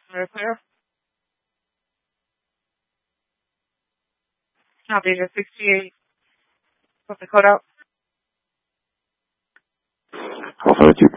Very clear. Copy, just 68. Put the code out. Alpha 2